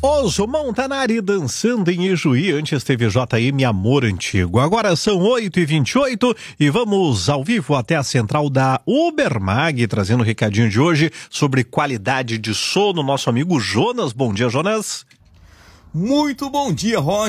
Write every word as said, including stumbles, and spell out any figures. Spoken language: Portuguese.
Oso Montanari dançando em Ijuí, antes teve J M Amor Antigo. Agora são oito e vinte e oito e vamos ao vivo até a central da Ubermag, trazendo o recadinho de hoje sobre qualidade de sono. Nosso amigo Jonas. Bom dia, Jonas. Muito bom dia, Roger.